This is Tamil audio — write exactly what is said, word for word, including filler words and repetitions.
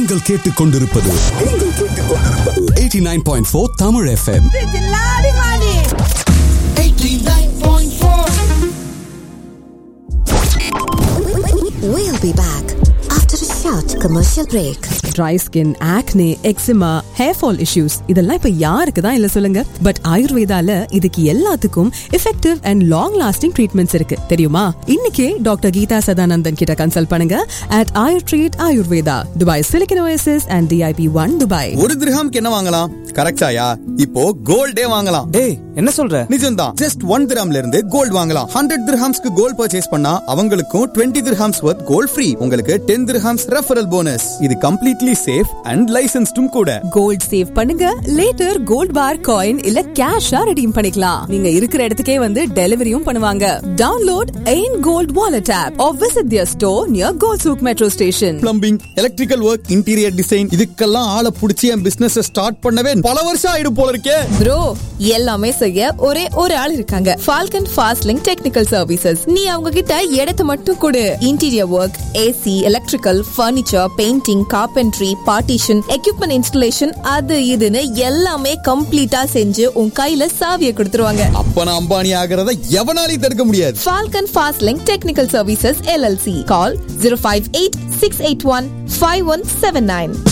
நீங்கள் கேட்டுக்கொண்டிருப்பது நீங்கள் கேட்டுக்கொண்டிருப்பது eighty-nine point four Tamil F M. eighty-nine point four. We'll be back after a short commercial break. Dry skin, acne, eczema, hair fall issues இதெல்லாம் இப்ப யாருக்கு தான் இல்ல சொல்லுங்க. பட் ஆயுர்வேதால இதுக்கு எல்லாத்துக்கும் effective and long lasting treatments இருக்கு தெரியுமா? இன்னைக்கே டாக்டர் கீதா சதானந்தன் கிட்ட கன்சல்ட் பண்ணுங்க at Ayurtreat Ayurveda, Dubai Silicon Oasis and D I P one Dubai. ஒரு திர்ஹாம்க்கு என்ன வாங்கலாம்? கரெக்டாயா? இப்போ கோல்டே வாங்கலாம். டேய் என்ன சொல்ற? நிஜம்தான். ஜஸ்ட் one திர்ஹாம்ல இருந்து கோல்ட் வாங்கலாம். one hundred திர்ஹாம்ஸ்க்கு கோல்ட் பர்ச்சேஸ் பண்ணா அவங்களுக்கும் twenty dirhams worth gold free. உங்களுக்கு ten திர்ஹாம்ஸ் ரெஃபரல் போனஸ். இது கம்ப்ளீட்லி சேஃப் அண்ட் லைசென்ஸ்டும் கூட. கோல்ட் சேவ் பண்ணுங்க, லேட்டர் கோல்ட் பார் காயின் இல்ல கேஷா ரெடீம் பண்ணிக்கலாம். நீங்க இருக்கிற இடத்துக்கே வந்து டெலிவரியும் பண்ணுவாங்க. Download Ain Gold Wallet app or visit their store near Gold Souk Metro Station. Plumbing, electrical work, interior design இதுக்கெல்லாம் ஆளை புடிச்சு என் பிசினஸ் ஸ்டார்ட் பண்ணவே பல வருஷம் ஆயிடும் போல இருக்கே. ப்ரோ எல்லாமே செய்ய ஒரே ஒரு ஆள் இருக்காங்க. Falcon Fast Link Technical Services. நீ அவங்க கிட்ட இடத்தை மட்டும் கொடு. Interior work, AC, electrical, furniture, painting, carpentry, partition, equipment installation, அது இதுன்னு எல்லாமே கம்ப்ளீட்டா செஞ்சு உன் கையில சாவியை கொடுத்துருவாங்க. அப்ப நான் அம்பானி ஆகிறத எவனாலையும் தடுக்க முடியாது. Falcon Fast Link Technical Services L L C. Call zero five eight six eight one five one seven nine.